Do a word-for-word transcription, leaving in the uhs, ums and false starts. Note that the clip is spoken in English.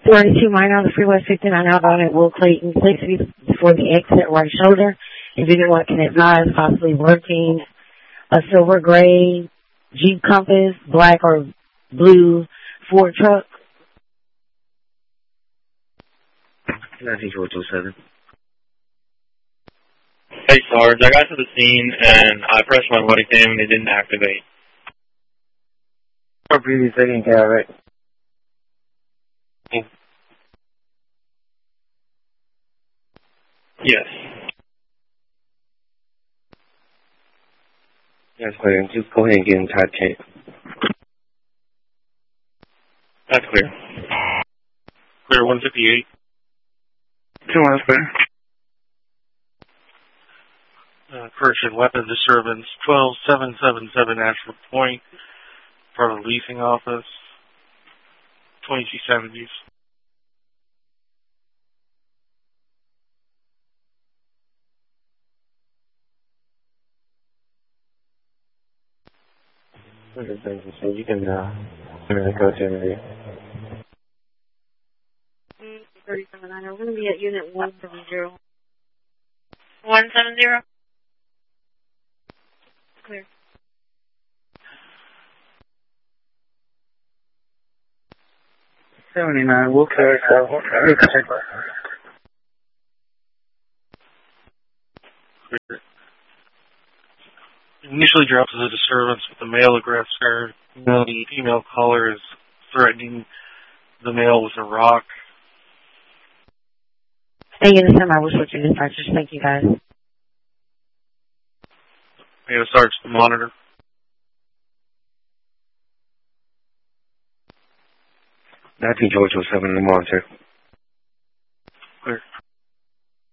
forty-two minor on the freeway, fifty-nine outbound at Will Clayton. Please be before the exit right shoulder. If anyone can advise, possibly working a silver gray Jeep Compass, black or blue Ford truck. nineteen four two seven. Hey, Sarge, I got to the scene and I pressed my body cam and it didn't activate. Or previous taking care of it. Yes. That's clear. Just go ahead and get in touch. That's clear. Clear one fifty-eight. Two miles clear. Uh, Person weapon disturbance twelve seven seven seven Ashford Point, part of the leasing office, twenty-two seventies. So you can uh, go to area. thirty-seven nine. We're going to be at unit one seven zero. one seven zero? Clear. seventy-nine, we'll clear it out. Initially drops as a disturbance with the male aggressor. The female caller is threatening the male with a rock. Thank you. This time I was switching dispatchers. Thank you, guys. Male starts to monitor. nineteen George oh seven in the monitor. Clear.